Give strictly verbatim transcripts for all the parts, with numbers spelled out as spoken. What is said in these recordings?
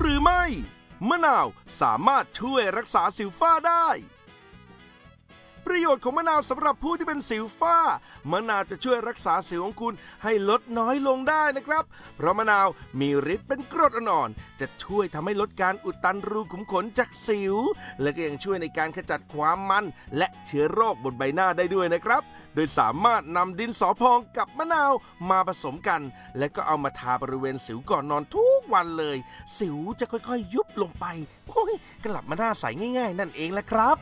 หรือไม่มะนาวสามารถช่วยรักษาสิวฝ้าได้ประโยชน์ของมะนาวสำหรับผู้ที่เป็นสิวฝ้ามะนาวจะช่วยรักษาสิวของคุณให้ลดน้อยลงได้นะครับเพราะมะนาวมีฤทธิ์เป็นกรดอ่อนๆจะช่วยทำให้ลดการอุดตันรูขุมขนจากสิวและก็ยังช่วยในการขจัดความมันและเชื้อโรคบนใบหน้าได้ด้วยนะครับโดยสามารถนำดินสอพองกับมะนาวมาผสมกันและก็เอามาทาบริเวณสิวก่อนนอนทุกวันเลยสิวจะค่อยๆยุบลงไปโอ้ยกลับมาหน้าใสง่ายๆนั่นเองแหละครับ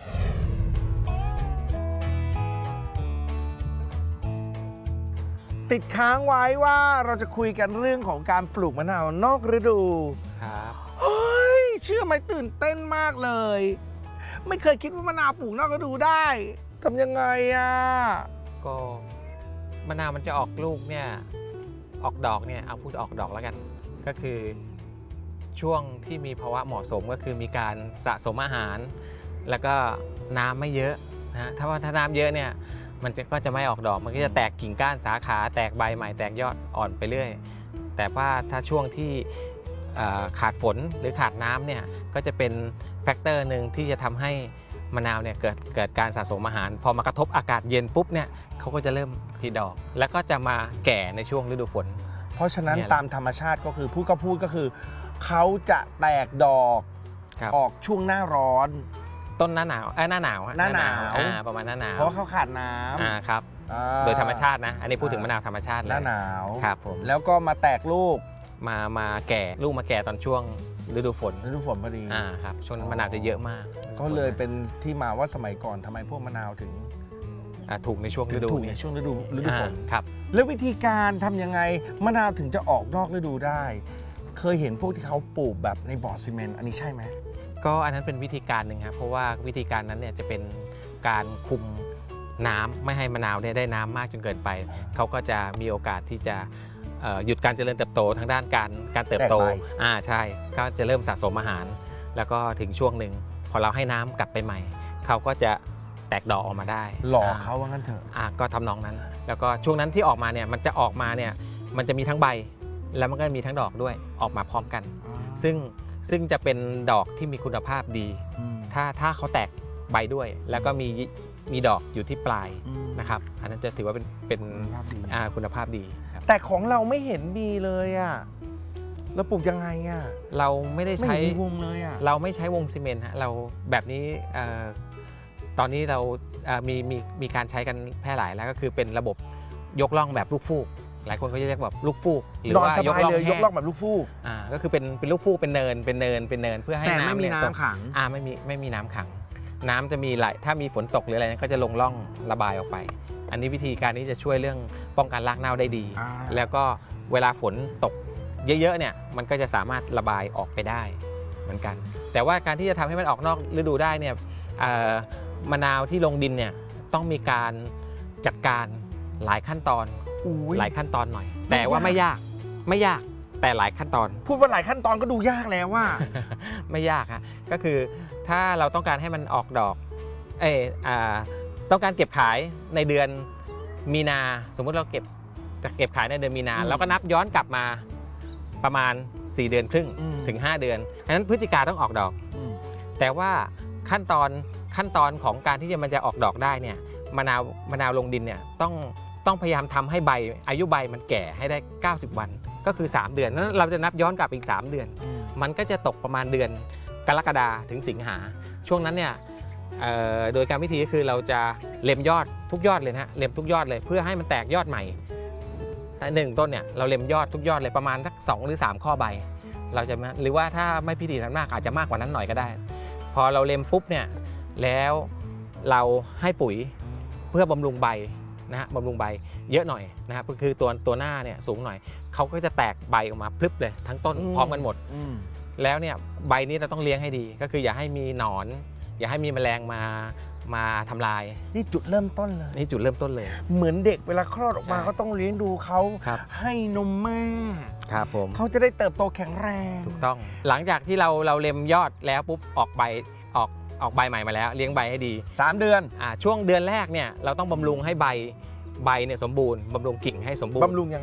ติดค้างไว้ว่าเราจะคุยกันเรื่องของการปลูกมะนาวนอกฤดูครับเฮ้ยเชื่อไหมตื่นเต้นมากเลยไม่เคยคิดว่ามะนาวปลูกนอกฤดูได้ทำยังไงอ่ะก็มะนาวมันจะออกลูกเนี่ยออกดอกเนี่ยเอาพูดออกดอกแล้วกันก็คือช่วงที่มีภาวะเหมาะสมก็คือมีการสะสมอาหารแล้วก็น้ำไม่เยอะนะถ้าว่าถ้าน้ำเยอะเนี่ยมันก็จะไม่ออกดอกมันก็จะแตกกิ่งก้านสาขาแตกใบใหม่แตกยอดอ่อนไปเรื่อยแต่ว่าถ้าช่วงที่ขาดฝนหรือขาดน้ำเนี่ยก็จะเป็นแฟกเตอร์หนึ่งที่จะทำให้มะนาวเนี่ยเกิดเกิดการสะสมอาหารพอมากระทบอากาศเย็นปุ๊บเนี่ยเขาก็จะเริ่มผลิดอกแล้วก็จะมาแก่ในช่วงฤดูฝนเพราะฉะนั้นตามธรรมชาติก็คือพูดก็พูดก็คือเขาจะแตกดอกออกช่วงหน้าร้อนต้นหน้าหนาวเอ้หน้าหนาวหน้าหนาวประมาณหน้าหนาวเพราะว่าเขาขาดน้ำอ่าครับโดยธรรมชาตินะอันนี้พูดถึงมะนาวธรรมชาติเลยหน้าหนาวครับผมแล้วก็มาแตกลูกมามาแก่ลูกมาแก่ตอนช่วงฤดูฝนฤดูฝนพอดีอ่าครับช่วงมะนาวจะเยอะมากก็เลยเป็นที่มาว่าสมัยก่อนทำไมพวกมะนาวถึงถูกในช่วงฤดูถูกในช่วงฤดูฤดูฝนครับแล้ววิธีการทำยังไงมะนาวถึงจะออกนอกฤดูได้เคยเห็นพวกที่เขาปลูกแบบในบ่อซีเมนต์อันนี้ใช่ไหมก็อันนั้นเป็นวิธีการหนึ่งครับเพราะว่าวิธีการนั้นเนี่ยจะเป็นการคุมน้ำไม่ให้มะนาวได้น้ำมากจนเกินไปเขาก็จะมีโอกาสที่จะหยุดการเจริญเติบโตทางด้านการการเติบโตอ่าใช่ก็จะเริ่มสะสมอาหารแล้วก็ถึงช่วงหนึ่งพอเราให้น้ำกลับไปใหม่เขาก็จะแตกดอกออกมาได้หลอกเขาว่างั้นเถอะอ่าก็ทำนองนั้นแล้วก็ช่วงนั้นที่ออกมาเนี่ยมันจะออกมาเนี่ยมันจะมีทั้งใบแล้วมันก็มีทั้งดอกด้วยออกมาพร้อมกันซึ่งซึ่งจะเป็นดอกที่มีคุณภาพดีถ้าถ้าเขาแตกใบด้วยแล้วก็มีมีดอกอยู่ที่ปลายนะครับอันนั้นจะถือว่าเป็นเป็นคุณภาพดีแต่ของเราไม่เห็นมีเลยอ่ะเราปลูกยังไงอ่ะเราไม่ได้ใช้วงเลยอ่ะเราไม่ใช้วงซีเมนต์ฮะเราแบบนี้ตอนนี้เรามีมีมีการใช้กันแพร่หลายแล้วก็คือเป็นระบบยกล่องแบบลูกฟูกหลายคนเขาจะเรียกแบบลูกฟูกหรือว่ายกล่องยกล่องแบบลูกฟูกอ่าก็คือเป็นเป็นลูกฟูกเป็นเนินเป็นเนินเป็นเนินเพื่อให้น้ำไม่มีน้ำขังอ่าไม่มีไม่มีน้ำขังน้ำจะมีไหลถ้ามีฝนตกหรืออะไรก็จะลงร่องระบายออกไปอันนี้วิธีการนี้จะช่วยเรื่องป้องกันรากเน่าได้ดีแล้วก็เวลาฝนตกเยอะๆเนี่ยมันก็จะสามารถระบายออกไปได้เหมือนกันแต่ว่าการที่จะทำให้มันออกนอกฤดูได้เนี่ยมะนาวที่ลงดินเนี่ยต้องมีการจัดการหลายขั้นตอนหลายขั้นตอนหน่อยแต่ว่าไม่ยากไม่ยากแต่หลายขั้นตอนพูดว่าหลายขั้นตอนก็ดูยากแล้วว่าไม่ยากฮะก็คือถ้าเราต้องการให้มันออกดอกเอออ่าต้องการเก็บขายในเดือนมีนาสมมุติเราเก็บจะเก็บขายในเดือนมีนาเราก็นับย้อนกลับมาประมาณสี่เดือนครึ่งถึงห้าเดือนฉะนั้นพฤศจิกาต้องออกดอกแต่ว่าขั้นตอนขั้นตอนของการที่จะมันจะออกดอกได้เนี่ยมะนาวมะนาวลงดินเนี่ยต้องต้องพยายามทำให้ใบอายุใบมันแก่ให้ได้เก้าสิบวันก็คือสามเดือนนั้นเราจะนับย้อนกลับอีกสามเดือนมันก็จะตกประมาณเดือนกรกฎาถึงสิงหาช่วงนั้นเนี่ยโดยการวิธีก็คือเราจะเล็มยอดทุกยอดเลยนะเล็มทุกยอดเลยเพื่อให้มันแตกยอดใหม่แต่หนึ่งต้นเนี่ยเราเล็มยอดทุกยอดเลยประมาณสักสองหรือสามข้อใบเราจะหรือว่าถ้าไม่พิถีพิถันมากอาจจะมากกว่านั้นหน่อยก็ได้พอเราเล็มปุ๊บเนี่ยแล้วเราให้ปุ๋ยเพื่อบำรุงใบนะฮะบำรุงใบเยอะหน่อยนะครับก็คือตัวตัวหน้าเนี่ยสูงหน่อยเขาก็จะแตกใบออกมาพลึบเลยทั้งต้นพร้อมกันหมดแล้วเนี่ยใบนี้เราต้องเลี้ยงให้ดีก็คืออย่าให้มีหนอนอย่าให้มีแมลงมามาทำลายนี่จุดเริ่มต้นเลยนี่จุดเริ่มต้นเลยเหมือนเด็กเวลาคลอดออกมาก็ต้องเลี้ยงดูเขาให้นมแม่ครับผมเขาจะได้เติบโตแข็งแรงถูกต้องหลังจากที่เราเราเล็มยอดแล้วปุ๊บออกใบออกออกใบใหม่มาแล้วเลี้ยงใบให้ดีสามเดือนอ่าช่วงเดือนแรกเนี่ยเราต้องบำรุงให้ใบใบเนี่ยสมบูรณ์บำรุงกิ่งให้สมบูรณ์บำรุงยังไง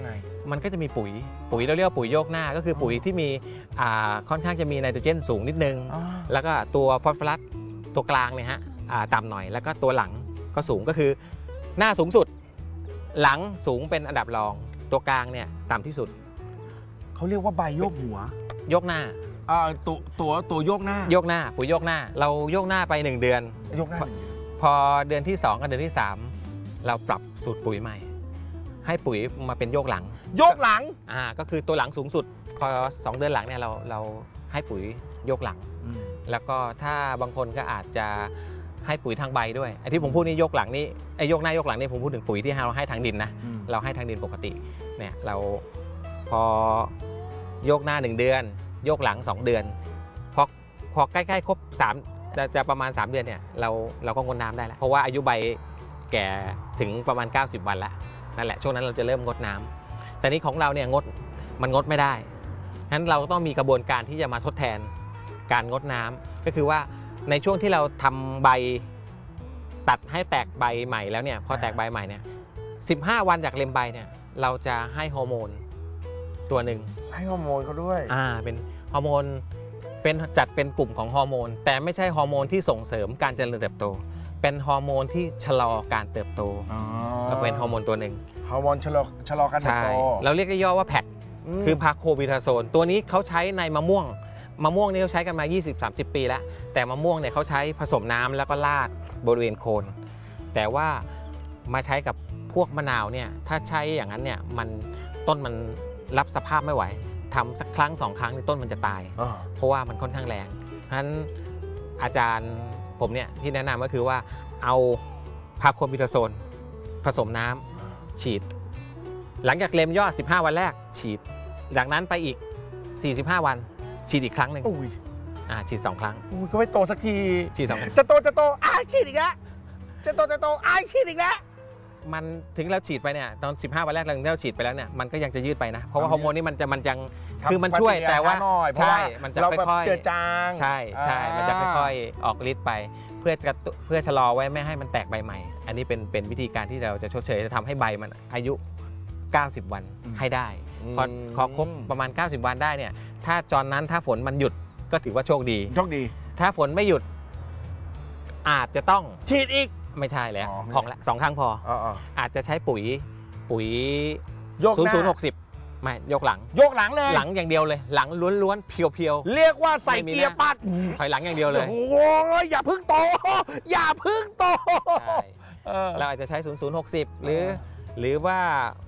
มันก็จะมีปุ๋ยปุ๋ยเราเรียกว่าปุ๋ยโยกหน้าก็คือปุ๋ยที่มีอ่าค่อนข้างจะมีไนโตรเจนสูงนิดนึงแล้วก็ตัวฟอสฟอรัสตัวกลางเนี่ยฮะต่ำหน่อยแล้วก็ตัวหลังก็สูงก็คือหน้าสูงสุดหลังสูงเป็นอันดับรองตัวกลางเนี่ยต่ำที่สุดเขาเรียกว่าใบโยกหัวโยกหน้าอ่าตัวตัวตัวโยกหน้าโยกหน้าปุ๋ยโยกหน้าเราโยกหน้าไปหนึ่งเดือนโยกหน้าพอเดือนที่สองกับเดือนที่สามเราปรับสูตรปุ๋ยใหม่ให้ปุ๋ยมาเป็นโยกหลังโยกหลังอ่าก็คือตัวหลังสูงสุดพอสองเดือนหลังเนี่ยเราเราให้ปุ๋ยโยกหลังแล้วก็ถ้าบางคนก็อาจจะให้ปุ๋ยทางใบด้วยไอ้ที่ผมพูดนี่โยกหลังนี่ไอ้โยกหน้าโยกหลังนี่ผมพูดถึงปุ๋ยที่เราให้ทางดินนะเราให้ทางดินปกติเนี่ยเราพอโยกหน้าหนึ่งเดือนโยกหลังสองเดือนพอพอใกล้ๆครบสามจะจะประมาณสามเดือนเนี่ยเราเราก็งดน้ำได้แล้วเพราะว่าอายุใบแก่ถึงประมาณเก้าสิบวันแล้วนั่นแหละช่วงนั้นเราจะเริ่มงดน้ำแต่นี้ของเราเนี่ยงดมันงดไม่ได้ฉะนั้นเราต้องมีกระบวนการที่จะมาทดแทนการงดน้ำก็คือว่าในช่วงที่เราทำใบตัดให้แตกใบใหม่แล้วเนี่ยพอแตกใบใหม่เนี่ยสิบห้าวันจากเล็มใบเนี่ยเราจะให้ฮอร์โมนตัวหนึ่งให้ฮอร์โมนเขาด้วยอ่าเป็นฮอร์โมนเป็นจัดเป็นกลุ่มของฮอร์โมนแต่ไม่ใช่ฮอร์โมนที่ส่งเสริมการเจริญเติบโตเป็นฮอร์โมนที่ชะลอการเติบโตเป็นฮอร์โมนตัวหนึ่งฮอร์โมนชะลอชะลอการเติบโตเราเรียกย่อว่าแพคคือพาโคบิทาโซนตัวนี้เขาใช้ในมะม่วงมะม่วงนี่เขาใช้กันมา ยี่สิบถึงสามสิบ ปีแล้วแต่มะม่วงเนี่ยเขาใช้ผสมน้ำแล้วก็ราดบริเวณโคนแต่ว่ามาใช้กับพวกมะนาวเนี่ยถ้าใช้อย่างนั้นเนี่ยมันต้นมันรับสภาพไม่ไหวทำสักครั้งสองครั้งต้นมันจะตายเพราะว่ามันค่อนข้างแรงเพราะฉะนั้นอาจารย์ผมเนี่ยที่แนะนำก็คือว่าเอาพาโคบิทาโซนผสมน้ำฉีดหลังจากเล็มยอดสิบห้าวันแรกฉีดจากนั้นไปอีกสี่สิบห้าวันฉีดอีกครั้งหนึ่งอ่าฉีดสองครั้งอุ้ยก็ไม่โตสักทีฉีดสองครั้งจะโตจะโตอ้ายฉีดอีกแล้วจะโตจะโตอ้ายฉีดอีกแล้วมันถึงเราฉีดไปเนี่ยตอนสิบห้าวันแรกเราเราฉีดไปแล้วเนี่ยมันก็ยังจะยืดไปนะเพราะว่าฮอร์โมนนี่มันจะมันยังคือมันช่วยแต่ว่าใช่มันจะค่อยๆเจือจางใช่ใช่มันจะค่อยๆออกฤทธิ์ไปเพื่อเพื่อชะลอไว้ไม่ให้มันแตกใบใหม่อันนี้เป็นเป็นวิธีการที่เราจะชดเชยจะทำให้ใบมันอายุเก้าสิบวันให้ได้พอพอครบประมาณเก้าสิบวันได้เนี่ยถ้าจอนนั้นถ้าฝนมันหยุดก็ถือว่าโชคดีโชคดีถ้าฝนไม่หยุดอาจจะต้องฉีดอีกไม่ใช่แล้วของละสองครั้งพออาจจะใช้ปุ๋ยปุ๋ยศูนย์ศูนย์ หกสิบไม่ยกหลังยกหลังเลยหลังอย่างเดียวเลยหลังล้วนๆเพียวๆเรียกว่าใส่เกียร์ปัดถอยหลังอย่างเดียวเลยโอ้ยอย่าพึ่งโตอย่าพึ่งโตเราอาจจะใช้ศูนย์ ศูนย์ หกสิบหรือหรือว่า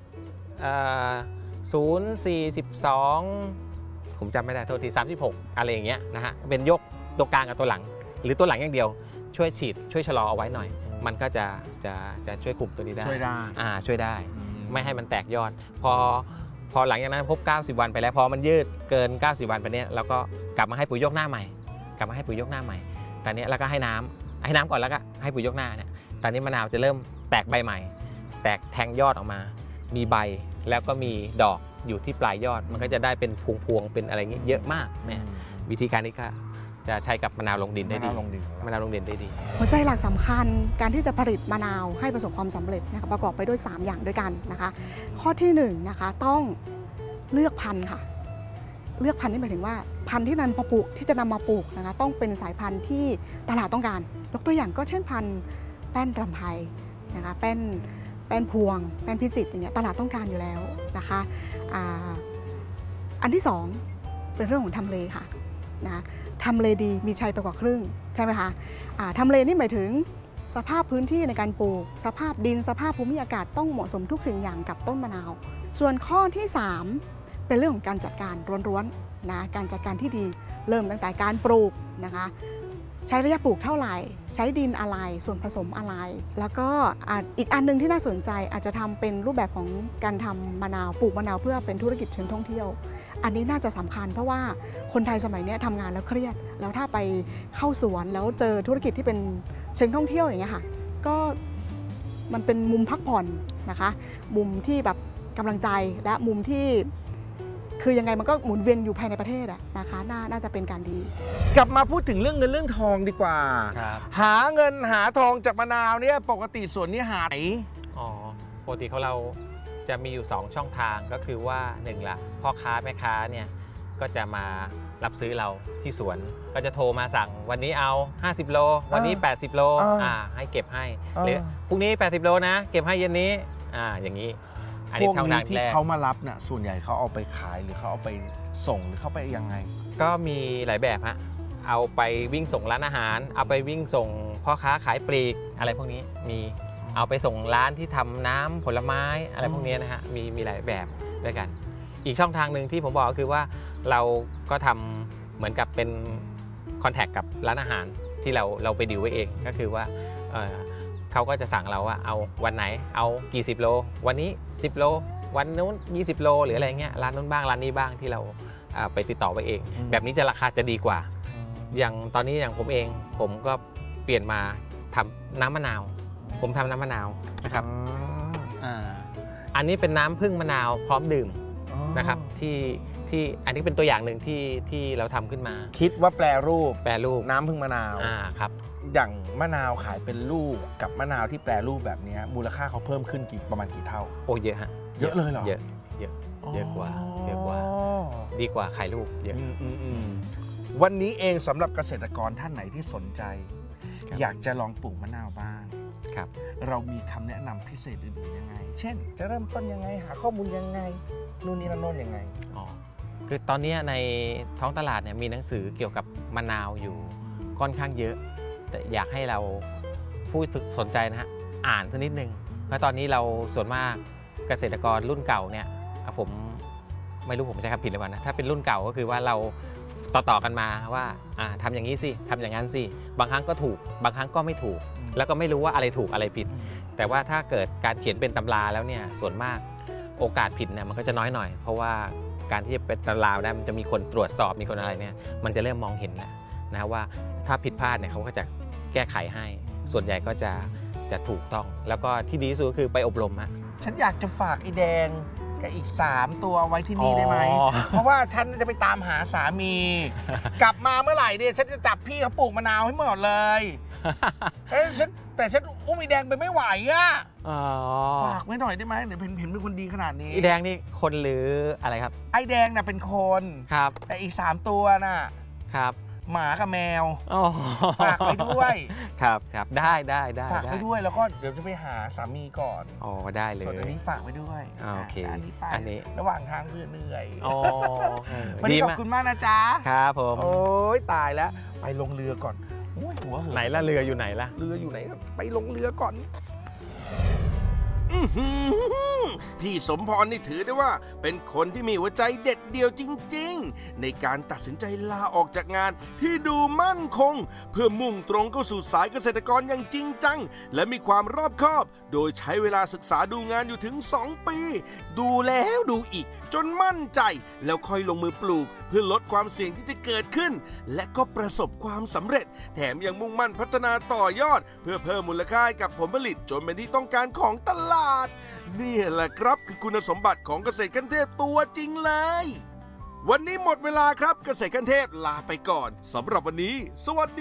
ศูนย์ สี่สิบสองผมจำไม่ได้โทษทีสามสิบหกอะไรอย่างเงี้ยนะฮะเป็นยกตัวกลางกับตัวหลังหรือตัวหลังอย่างเดียวช่วยฉีดช่วยชะลอเอาไว้หน่อยมันก็จะจะจะช่วยคุมตัวนี้ได้ช่วยได้อ่าช่วยได้ไม่ให้มันแตกยอดพอพอหลังจากนั้นครบเก้าสิบวันไปแล้วพอมันยืดเกินเก้าสิบวันไปเนี้ยเราก็กลับมาให้ปุ๋ยยกหน้าใหม่กลับมาให้ปุ๋ยยกหน้าใหม่ตอนนี้แล้วก็ให้น้ำให้น้ำก่อนแล้วก็ให้ปุ๋ยยกหน้าเนี่ยตอนนี้มะนาวจะเริ่มแตกใบใหม่แตกแทงยอดออกมามีใบแล้วก็มีดอกอยู่ที่ปลายยอดมันก็จะได้เป็นพวงๆเป็นอะไรเงี้ยเยอะมากเนี่ยวิธีการนี้ก็จะใช้กับมะนาวลงดินได้ดีมะนาวลงดินได้ดีหัวใจหลักสำคัญการที่จะผลิตมะนาวให้ประสบความสำเร็จนะคะประกอบไปด้วยสามอย่างด้วยกันนะคะข้อที่หนึ่งนะคะต้องเลือกพันธุ์ค่ะเลือกพันธุ์นี่หมายถึงว่าพันธุ์ที่นำมาปลูกที่จะนำมาปลูกนะคะต้องเป็นสายพันธุ์ที่ตลาดต้องการยกตัวอย่างก็เช่นพันธุ์แป้นรำไพนะคะแป้นแป้นพวงแป้นพิจิตรอย่างเงี้ยตลาดต้องการอยู่แล้วนะคะอ่าอันที่สองเป็นเรื่องของทำเลค่ะนะทำเลดีมีชัยไปกว่าครึ่งใช่ไหมคะทำเลนี่หมายถึงสภาพพื้นที่ในการปลูกสภาพดินสภาพภูมิอากาศต้องเหมาะสมทุกสิ่งอย่างกับต้นมะนาวส่วนข้อที่สามเป็นเรื่องของการจัดการร้วนๆนะการจัดการที่ดีเริ่มตั้งแต่การปลูกนะคะใช้ระยะปลูกเท่าไหร่ใช้ดินอะไรส่วนผสมอะไรแล้วก็อีกอันนึงที่น่าสนใจอาจจะทำเป็นรูปแบบของการทำมะนาวปลูกมะนาวเพื่อเป็นธุรกิจเชิงท่องเที่ยวอันนี้น่าจะสำคัญเพราะว่าคนไทยสมัยนี้ทำงานแล้วเครียดแล้วถ้าไปเข้าสวนแล้วเจอธุรกิจที่เป็นเชิงท่องเที่ยวอย่างเงี้ยค่ะก็มันเป็นมุมพักผ่อนนะคะมุมที่แบบกำลังใจและมุมที่คือยังไงมันก็หมุนเวียนอยู่ภายในประเทศอะนะคะน่าน่าจะเป็นการดีกลับมาพูดถึงเรื่องเงินเรื่องทองดีกว่าหาเงินหาทองจากมะนาวเนี่ยปกติส่วนนี้หาไหนอ๋อปกติเขาเราจะมีอยู่สองช่องทางก็คือว่าหนึ่งละพ่อค้าแม่ค้าเนี่ยก็จะมารับซื้อเราที่สวนก็จะโทรมาสั่งวันนี้เอาห้าสิบโลวันนี้แปดสิบโลอ่าอ่าให้เก็บให้อ่าหรือพรุ่งนี้แปดสิบโลนะเก็บให้เย็นนี้อ่าอย่างนี้อันพนี้วกช่องนี้ทางที่แรกเขามารับน่ะส่วนใหญ่เขาเอาไปขายหรือเขาเอาไปส่งหรือเขาไปยังไงก็มีหลายแบบฮะเอาไปวิ่งส่งร้านอาหาร เอาไปวิ่งส่งพ่อค้าขายปลีกอะไรพวกนี้มีเอาไปส่งร้านที่ทำน้ำผลไม้อะไรพวกนี้นะฮะมีมีหลายแบบด้วยกัน อีกช่องทางหนึ่งที่ผมบอกก็คือว่าเราก็ทำเหมือนกับเป็นคอนแทคกับร้านอาหารที่เราเราไปดิวไว้เองก็คือว่าเอ่อเขาก็จะสั่งเราว่าเอาวันไหนเอากี่สิบโลวันนี้สิบโลวันนู้นยี่สิบโลหรืออะไรเงี้ยร้านนู้นบ้างร้านนี้บ้างที่เราอ่าไปติดต่อไปเองอืมแบบนี้จะราคาจะดีกว่า อย่างตอนนี้อย่างผมเองผมก็เปลี่ยนมาทำน้ำมะนาว ผมทำน้ำมะนาวนะครับอ่าอันนี้เป็นน้ำผึ้งมะนาวพร้อมดื่มนะครับที่ที่อันนี้เป็นตัวอย่างหนึ่งที่ที่เราทำขึ้นมาคิดว่าแปรรูปแปรรูปน้ำผึ้งมะนาวอ่าครับอย่างมะนาวขายเป็นลูกกับมะนาวที่แปรรูปแบบนี้มูลค่าเขาเพิ่มขึ้นกี่ประมาณกี่เท่าโอ้เยอะฮะเยอะเลยเหรอเยอะเยอะเยอะกว่าเยอะกว่าดีกว่าขายลูกเยอะอืมอืมอืมวันนี้เองสำหรับเกษตรกรท่านไหนที่สนใจครับอยากจะลองปลูกมะนาวบ้างครับเรามีคำแนะนำพิเศษอื่นๆยังไง เช่น จะเริ่มต้นยังไงหาข้อมูลยังไงนู่นนี่นั่นโน่นยังไงอ๋อคือตอนนี้ในท้องตลาดเนี่ยมีหนังสือเกี่ยวกับมะนาวอยู่ค่อนข้างเยอะ แต่อยากให้เราผู้สนใจนะฮะอ่านสักนิดนึงเพราะตอนนี้เราส่วนมากเกษตรกรรุ่นเก่าเนี่ยอ่ะผมไม่รู้ผมใช้คำผิดหรือเปล่านะถ้าเป็นรุ่นเก่าก็คือว่าเราต่อๆกันมาว่าอ่าทำอย่างนี้สิทำอย่างนั้นสิบางครั้งก็ถูกบางครั้งก็ไม่ถูก แล้วก็ไม่รู้ว่าอะไรถูกอะไรผิด แต่ว่าถ้าเกิดการเขียนเป็นตำราแล้วเนี่ยส่วนมากโอกาสผิดเนี่ยมันก็จะน้อยหน่อย เพราะว่าการที่จะเป็นตำราได้มันจะมีคนตรวจสอบมีคนอะไรเนี่ยมันจะเริ่มมองเห็นแล้วนะว่าถ้าผิดพลาดเนี่ยเขาก็จะแก้ไขให้ส่วนใหญ่ก็จะจะถูกต้อง แล้วก็ที่ดีที่สุดก็คือไปอบรมฮะฉันอยากจะฝากไอ้แดงกับอีกสามตัวไว้ที่นี่ได้ไหมอ๋อเพราะว่าฉันจะไปตามหาสามี กลับมาเมื่อไหร่เนี่ยฉันจะจับพี่เขาปลูกมะนาวให้หมดเลยเอ้ยฉันแต่ฉันอุ้มไอ้แดงไปไม่ไหวอะอ๋อฝากไว้หน่อยได้ไหมเดี๋ยวเห็นเห็นเป็นคนดีขนาดนี้อีแดงนี่คนหรืออะไรครับไอ้แดงน่ะเป็นคนครับแต่อีกสามตัวน่ะครับหมากับแมวอ๋อฝากไปด้วยครับครับได้ได้ได้ฝากไปได้ด้วยแล้วก็เดี๋ยวจะไปหาสามีก่อนอ๋อได้เลยส่วนอันนี้ฝากไว้ด้วยอ่าโอเคอันนี้ไปอันนี้ระหว่างทางเพื่อเหนื่อยอ๋อวันนี้ขอบคุณมากนะจ๊ะครับผมโอ้ยตายแล้ว ไปลงเรือก่อนโอ้ยหัวเหินไหนละเรืออยู่ไหนล่ะเรืออยู่ไหนไปลงเรือก่อนอื้อหือพี่สมพรนี่ถือได้ว่าเป็นคนที่มีหัวใจเด็ดเดี่ยวจริงๆ ในการตัดสินใจลาออกจากงานที่ดูมั่นคง เพื่อมุ่งตรงเข้าสู่สายเกษตรกรอย่างจริงจัง และมีความรอบคอบ โดยใช้เวลาศึกษาดูงานอยู่ถึงสองปี ดูแล้วดูอีก จนมั่นใจ แล้วค่อยลงมือปลูก เพื่อลดความเสี่ยงที่จะเกิดขึ้น และก็ประสบความสำเร็จ แถมยังมุ่งมั่นพัฒนาต่อยอด เพื่อเพิ่มมูลค่าให้กับผลผลิตจนเป็นที่ต้องการของตลาด นี่แหละครับคือคุณสมบัติของเกษตรขั้นเทพตัวจริงเลย วันนี้หมดเวลาครับเกษตรขั้นเทพลาไปก่อนสำหรับวันนี้ สวัสดี